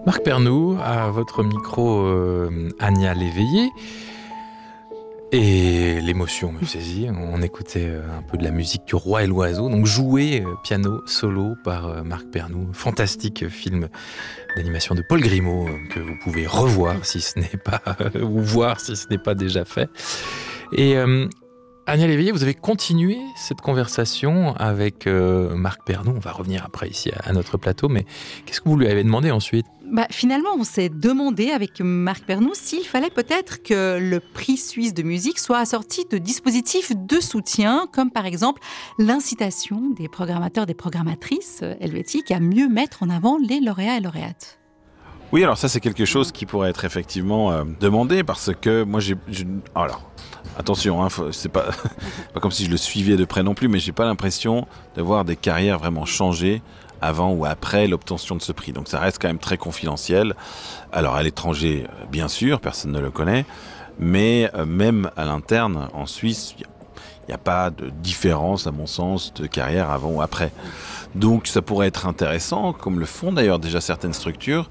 Marc Pernoud, à votre micro, Ania Léveillé. Et l'émotion me saisit. On écoutait un peu de la musique du Roi et l'Oiseau, donc joué piano solo par Marc Pernoud. Fantastique film d'animation de Paul Grimaud que vous pouvez revoir si ce n'est pas ou voir si ce n'est pas déjà fait. Et Ania Léveillé, vous avez continué cette conversation avec Marc Pernoud. On va revenir après ici à notre plateau, mais qu'est-ce que vous lui avez demandé ensuite ? Finalement, on s'est demandé avec Marc Pernoud s'il fallait peut-être que le prix suisse de musique soit assorti de dispositifs de soutien, comme par exemple l'incitation des programmateurs et des programmatrices helvétiques à mieux mettre en avant les lauréats et lauréates. Oui, alors ça c'est quelque chose qui pourrait être effectivement demandé parce que moi alors attention, c'est pas comme si je le suivais de près non plus, mais j'ai pas l'impression de voir des carrières vraiment changer avant ou après l'obtention de ce prix. Donc ça reste quand même très confidentiel. Alors à l'étranger, bien sûr, personne ne le connaît, mais même à l'interne, en Suisse, il n'y a pas de différence, à mon sens, de carrière avant ou après. Donc ça pourrait être intéressant, comme le font d'ailleurs déjà certaines structures,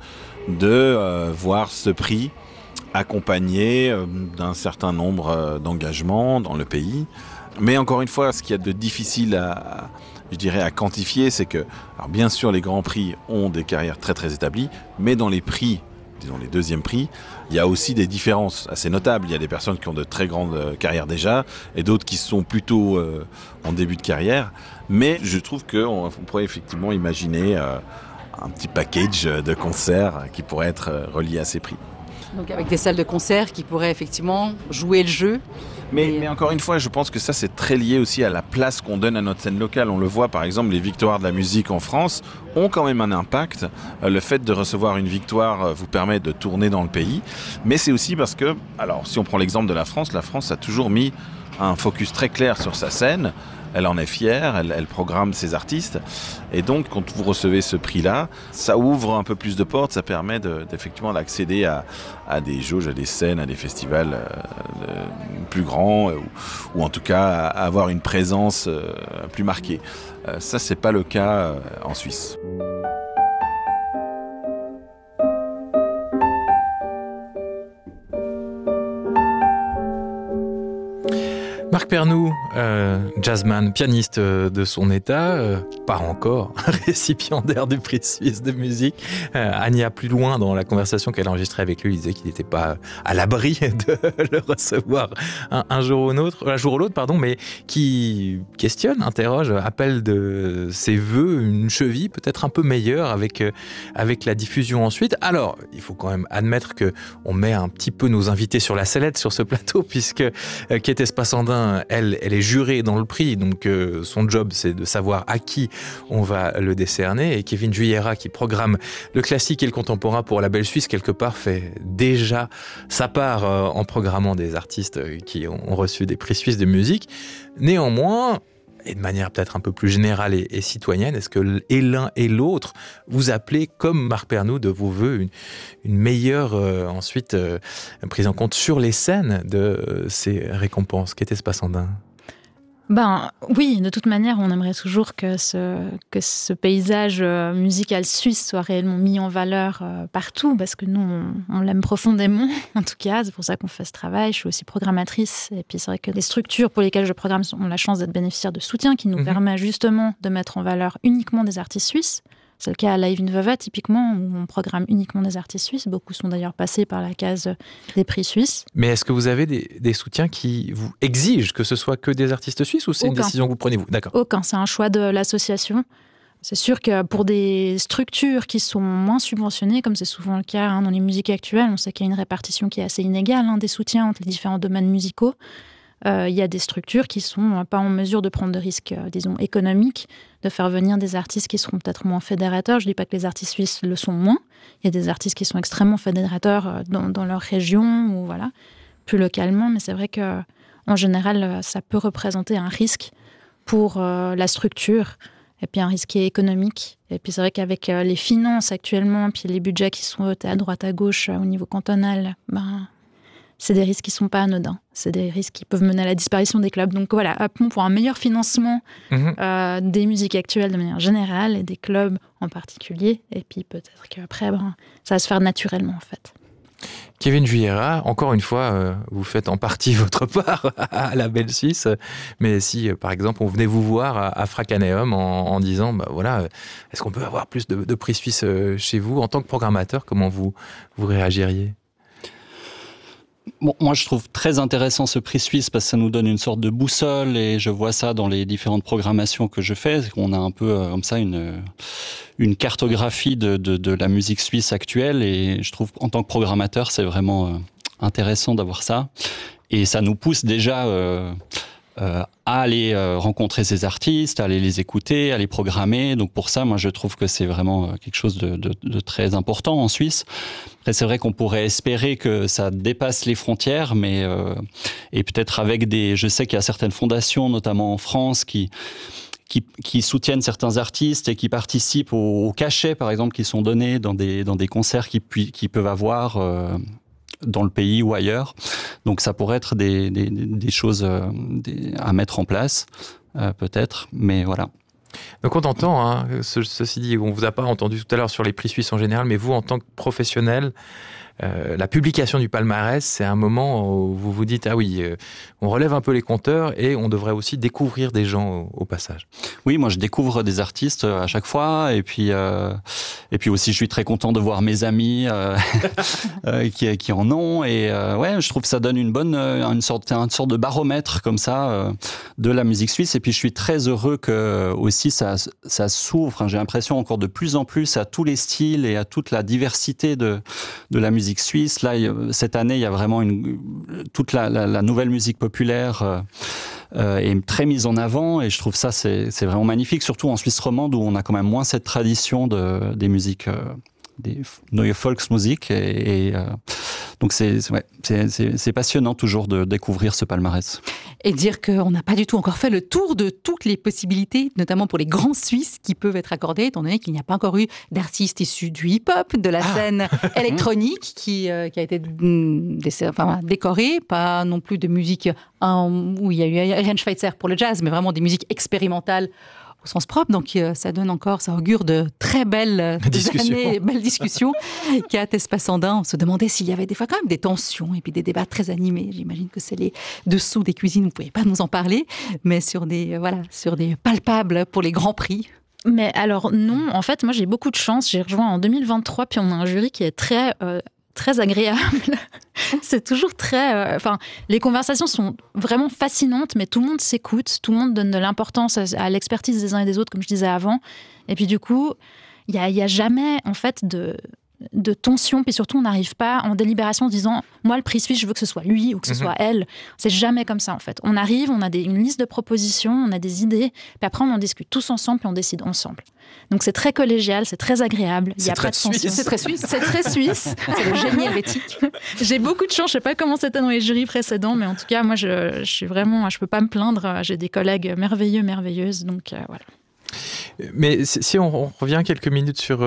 de voir ce prix accompagné d'un certain nombre d'engagements dans le pays. Mais encore une fois, ce qu'il y a de difficile à quantifier, c'est que, alors bien sûr, les grands prix ont des carrières très très établies, mais dans les prix, disons les deuxièmes prix, il y a aussi des différences assez notables. Il y a des personnes qui ont de très grandes carrières déjà, et d'autres qui sont plutôt en début de carrière. Mais je trouve qu'on pourrait effectivement imaginer un petit package de concerts qui pourrait être relié à ces prix. Donc avec des salles de concert qui pourraient effectivement jouer le jeu. Mais encore une fois, je pense que ça, c'est très lié aussi à la place qu'on donne à notre scène locale. On le voit, par exemple, les victoires de la musique en France ont quand même un impact. Le fait de recevoir une victoire vous permet de tourner dans le pays. Mais c'est aussi parce que, alors, si on prend l'exemple de la France a toujours mis un focus très clair sur sa scène. Elle en est fière, elle programme ses artistes. Et donc, quand vous recevez ce prix-là, ça ouvre un peu plus de portes, ça permet d'effectivement d'accéder à des jauges, à des scènes, à des festivals plus grands, ou en tout cas à avoir une présence plus marquée. Ça, c'est pas le cas en Suisse. Marc Pernoud, jazzman, pianiste de son état, pas encore récipiendaire du prix suisse de musique. Ania, plus loin dans la conversation qu'elle a enregistrée avec lui, il disait qu'il n'était pas à l'abri de le recevoir un jour ou l'autre, mais qui questionne, interroge, appelle de ses voeux une cheville peut-être un peu meilleure avec la diffusion ensuite. Alors, il faut quand même admettre qu'on met un petit peu nos invités sur la sellette sur ce plateau, puisque Kété Spasandin, elle est jurée dans le prix, donc son job c'est de savoir à qui on va le décerner, et Kevin Juillera, qui programme le classique et le contemporain pour la Belle Suisse, quelque part fait déjà sa part en programmant des artistes qui ont reçu des prix suisses de musique. Néanmoins, et de manière peut-être un peu plus générale et citoyenne, est-ce que l'un et l'autre vous appelez, comme Marc Pernoud, de vos voeux une meilleure ensuite prise en compte sur les scènes de ces récompenses? Kété Spasandin. Oui, de toute manière, on aimerait toujours que ce paysage musical suisse soit réellement mis en valeur partout, parce que nous, on l'aime profondément, en tout cas. C'est pour ça qu'on fait ce travail. Je suis aussi programmatrice. Et puis, c'est vrai que les structures pour lesquelles je programme ont la chance d'être bénéficiaires de soutien qui nous permet justement de mettre en valeur uniquement des artistes suisses. C'est le cas à Live in Veva, typiquement, où on programme uniquement des artistes suisses. Beaucoup sont d'ailleurs passés par la case des prix suisses. Mais est-ce que vous avez des soutiens qui vous exigent que ce soit que des artistes suisses, ou c'est une décision que vous prenez vous? D'accord. Aucun, c'est un choix de l'association. C'est sûr que pour des structures qui sont moins subventionnées, comme c'est souvent le cas dans les musiques actuelles, on sait qu'il y a une répartition qui est assez inégale des soutiens entre les différents domaines musicaux. Il y a des structures qui ne sont pas en mesure de prendre de risques, disons, économiques, de faire venir des artistes qui seront peut-être moins fédérateurs. Je ne dis pas que les artistes suisses le sont moins. Il y a des artistes qui sont extrêmement fédérateurs dans leur région, ou plus localement. Mais c'est vrai qu'en général, ça peut représenter un risque pour la structure, et puis un risque économique. Et puis c'est vrai qu'avec les finances actuellement, puis les budgets qui sont votés à droite à gauche au niveau cantonal, c'est des risques qui ne sont pas anodins. C'est des risques qui peuvent mener à la disparition des clubs. Donc voilà, appelons pour un meilleur financement des musiques actuelles de manière générale et des clubs en particulier. Et puis peut-être qu'après, ça va se faire naturellement en fait. Kevin Juillera, encore une fois, vous faites en partie votre part à la belle Suisse. Mais si, par exemple, on venait vous voir à Fracaneum en disant, voilà, est-ce qu'on peut avoir plus de prix suisses chez vous en tant que programmateur, comment vous réagiriez ? Bon, moi, je trouve très intéressant ce prix suisse parce que ça nous donne une sorte de boussole et je vois ça dans les différentes programmations que je fais. On a un peu comme ça une cartographie de la musique suisse actuelle et je trouve en tant que programmateur, c'est vraiment intéressant d'avoir ça. Et ça nous pousse déjà à aller rencontrer ces artistes, à aller les écouter, à les programmer. Donc pour ça, moi, je trouve que c'est vraiment quelque chose de très important en Suisse. Après, c'est vrai qu'on pourrait espérer que ça dépasse les frontières, mais et peut-être avec je sais qu'il y a certaines fondations, notamment en France, qui soutiennent certains artistes et qui participent aux cachets, par exemple, qui sont donnés dans des concerts qu'ils peuvent avoir dans le pays ou ailleurs. Donc ça pourrait être des choses à mettre en place, peut-être, mais voilà. Donc on t'entend, ceci dit, on ne vous a pas entendu tout à l'heure sur les prix suisses en général, mais vous, en tant que professionnel, la publication du palmarès, c'est un moment où vous vous dites, ah oui, on relève un peu les compteurs et on devrait aussi découvrir des gens au passage. Oui, moi je découvre des artistes à chaque fois et puis aussi je suis très content de voir mes amis qui en ont et ouais, je trouve que ça donne une sorte de baromètre comme ça de la musique suisse et puis je suis très heureux que aussi ça s'ouvre, j'ai l'impression encore de plus en plus à tous les styles et à toute la diversité de la musique suisse. Là, cette année, il y a vraiment toute la nouvelle musique populaire est très mise en avant et je trouve ça c'est vraiment magnifique, surtout en Suisse romande où on a quand même moins cette tradition des musiques, des Neue Volksmusik et donc c'est passionnant toujours de découvrir ce palmarès. Et dire qu'on n'a pas du tout encore fait le tour de toutes les possibilités, notamment pour les grands Suisses qui peuvent être accordés, étant donné qu'il n'y a pas encore eu d'artistes issus du hip-hop, de la scène électronique qui a été décorée, pas non plus de musique où il y a eu Ariane Schweitzer pour le jazz, mais vraiment des musiques expérimentales au sens propre, donc ça augure de très belles années, belles discussions qu'à Espace-Andin. On se demandait s'il y avait des fois quand même des tensions et puis des débats très animés. J'imagine que c'est les dessous des cuisines, vous ne pouvez pas nous en parler, mais sur des palpables pour les grands prix. Mais alors non, en fait, moi j'ai beaucoup de chance. J'ai rejoint en 2023, puis on a un jury qui est très agréable. C'est toujours très... les conversations sont vraiment fascinantes, mais tout le monde s'écoute, tout le monde donne de l'importance à l'expertise des uns et des autres, comme je disais avant. Et puis du coup, il y a jamais, en fait, de tension, puis surtout on n'arrive pas en délibération en disant moi le prix suisse je veux que ce soit lui ou que ce soit elle. C'est jamais comme ça en fait. On arrive, on a une liste de propositions, on a des idées, puis après on en discute tous ensemble puis on décide ensemble. Donc c'est très collégial, c'est très agréable, il y a pas de tension. C'est très suisse. C'est très suisse. C'est le génie helvétique. J'ai beaucoup de chance, je sais pas comment c'était dans les jurys précédents, mais en tout cas moi je suis vraiment, je peux pas me plaindre, j'ai des collègues merveilleuses, donc voilà. Mais si on revient quelques minutes sur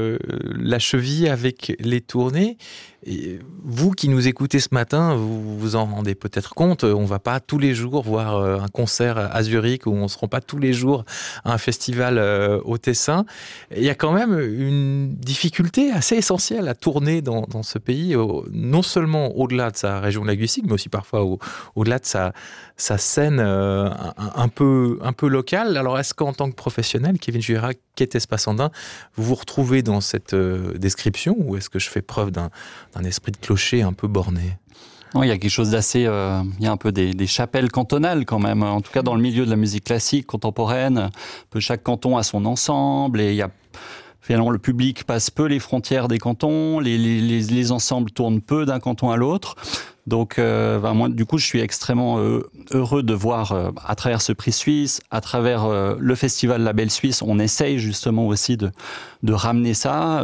la cheville avec les tournées, et vous qui nous écoutez ce matin, vous vous en rendez peut-être compte, on ne va pas tous les jours voir un concert à Zurich ou on ne se rend pas tous les jours à un festival au Tessin. Il y a quand même une difficulté assez essentielle à tourner dans ce pays, non seulement au-delà de sa région linguistique, mais aussi parfois au-delà de sa scène un peu locale. Alors est-ce qu'en tant que professionnel, Kevin Juillera, qu'est Espace-Andin, vous vous retrouvez dans cette description ou est-ce que je fais preuve d'un esprit de clocher un peu borné? Non, il y a quelque chose d'assez... il y a un peu des chapelles cantonales quand même, en tout cas dans le milieu de la musique classique, contemporaine. Chaque canton a son ensemble et il y a... Finalement, le public passe peu les frontières des cantons, les ensembles tournent peu d'un canton à l'autre. Donc, moi, du coup, je suis extrêmement heureux de voir, à travers ce prix suisse, à travers le festival Label Suisse, on essaye justement aussi de ramener ça,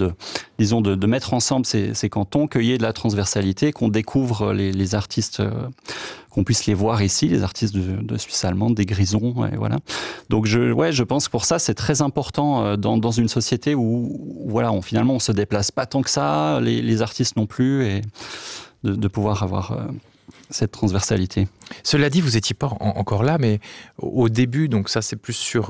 de mettre ensemble ces cantons, qu'il y ait de la transversalité, qu'on découvre les artistes, qu'on puisse les voir ici, les artistes de Suisse allemande, des Grisons, et voilà. Donc, je pense que pour ça, c'est très important dans une société où, voilà, finalement, on se déplace pas tant que ça, les artistes non plus, et de pouvoir avoir cette transversalité. Cela dit, vous n'étiez pas encore là, mais au début, donc ça c'est plus sur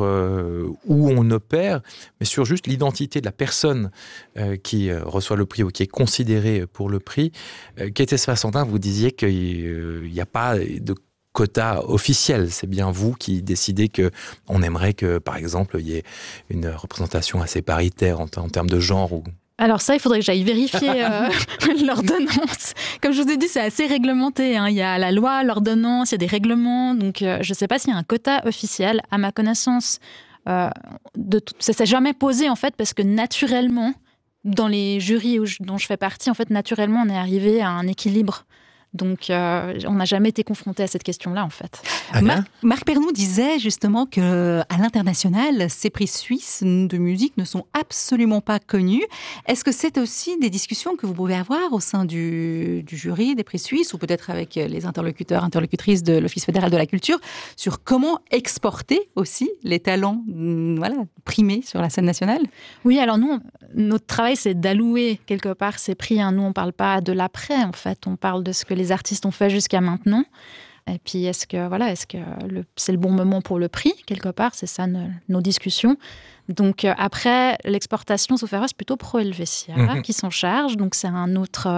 où on opère, mais sur juste l'identité de la personne qui reçoit le prix ou qui est considérée pour le prix. Kate Espasandin, vous disiez qu'il n'y a pas de quota officiel. C'est bien vous qui décidez qu'on aimerait que, par exemple, il y ait une représentation assez paritaire en termes de genre ou... Alors ça, il faudrait que j'aille vérifier l'ordonnance. Comme je vous ai dit, c'est assez réglementé. Il y a la loi, l'ordonnance, il y a des règlements. Donc je ne sais pas s'il y a un quota officiel. À ma connaissance, ça ne s'est jamais posé en fait, parce que naturellement, dans les jurys dont je fais partie, en fait, naturellement, on est arrivé à un équilibre. Donc, on n'a jamais été confronté à cette question-là, en fait. Marc Pernoud disait justement qu'à l'international, ces prix suisses de musique ne sont absolument pas connus. Est-ce que c'est aussi des discussions que vous pouvez avoir au sein du jury des prix suisses, ou peut-être avec les interlocutrices de l'Office fédéral de la culture, sur comment exporter aussi les talents primés sur la scène nationale ? Oui, alors nous, notre travail, c'est d'allouer quelque part ces prix. Nous, on ne parle pas de l'après, en fait. On parle de ce que les artistes ont fait jusqu'à maintenant. Et puis, est-ce que c'est le bon moment pour le prix, quelque part ? C'est ça nos discussions. Donc, après, l'exportation, sauf erreur, c'est plutôt Pro Helvetia qui s'en charge. Donc, c'est un autre...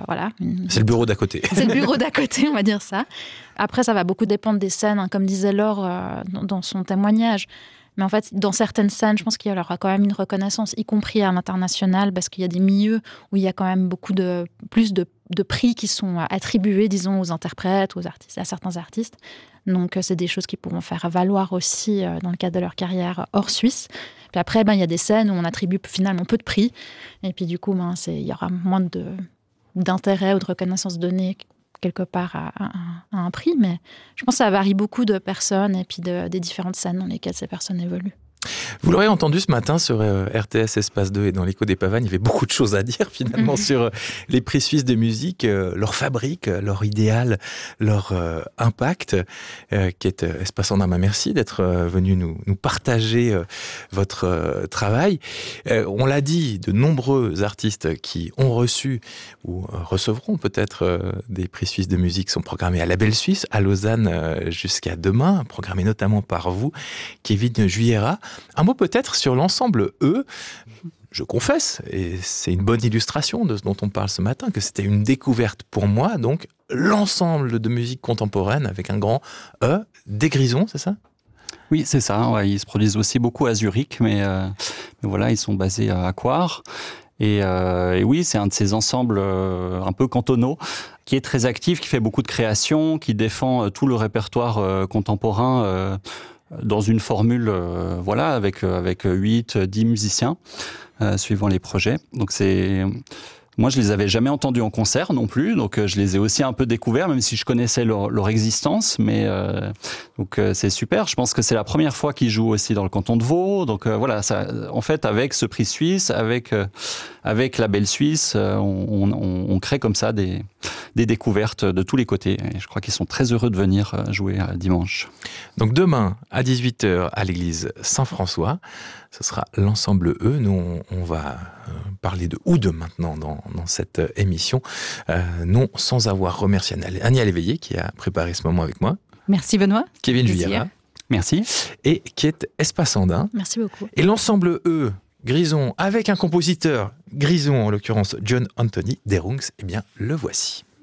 C'est le bureau d'à côté. C'est le bureau d'à côté, on va dire ça. Après, ça va beaucoup dépendre des scènes, comme disait Laure dans son témoignage. Mais en fait, dans certaines scènes, je pense qu'il y aura quand même une reconnaissance, y compris à l'international, parce qu'il y a des milieux où il y a quand même plus de prix qui sont attribués, disons, aux interprètes, aux artistes, à certains artistes. Donc, c'est des choses qui pourront faire valoir aussi dans le cadre de leur carrière hors Suisse. Puis après, il y a des scènes où on attribue finalement peu de prix. Et puis du coup, il y aura moins d'intérêt ou de reconnaissance donnée quelque part à un prix, mais je pense que ça varie beaucoup de personnes et puis des différentes scènes dans lesquelles ces personnes évoluent. Vous l'aurez entendu ce matin sur RTS Espace 2 et dans l'Écho des Pavagnes, il y avait beaucoup de choses à dire finalement sur les prix suisses de musique, leur fabrique, leur idéal, leur impact. Kate Espasandin, merci d'être venu nous partager votre travail. On l'a dit, de nombreux artistes qui ont reçu ou recevront peut-être des prix suisses de musique sont programmés à la Belle Suisse, à Lausanne jusqu'à demain, programmés notamment par vous, Kevin Juyera. Un mot peut-être sur l'ensemble E. Je confesse, et c'est une bonne illustration de ce dont on parle ce matin, que c'était une découverte pour moi, donc l'ensemble de musique contemporaine avec un grand E, des Grisons, c'est ça ? Oui, c'est ça. Ouais, ils se produisent aussi beaucoup à Zurich, mais voilà, ils sont basés à Coire. Et oui, c'est un de ces ensembles un peu cantonaux qui est très actif, qui fait beaucoup de créations, qui défend tout le répertoire contemporain dans une formule avec 8, 10 musiciens suivant les projets. Donc moi, je les avais jamais entendus en concert non plus, donc je les ai aussi un peu découverts, même si je connaissais leur existence. Mais donc c'est super. Je pense que c'est la première fois qu'ils jouent aussi dans le canton de Vaud. Donc voilà, ça, en fait, avec ce prix suisse, avec la Belle Suisse, on crée comme ça des découvertes de tous les côtés. Et je crois qu'ils sont très heureux de venir jouer dimanche. Donc demain à 18h à l'église Saint-François, ce sera l'ensemble E. Nous, on va parler de Oude maintenant dans cette émission. Non sans avoir remercié Annie Léveillé qui a préparé ce moment avec moi. Merci Benoît. Kevin Juyera. Merci. Et Kate Espasandin. Merci beaucoup. Et l'ensemble E, Grison, avec un compositeur Grison, en l'occurrence John Anthony Derungs, eh bien le voici.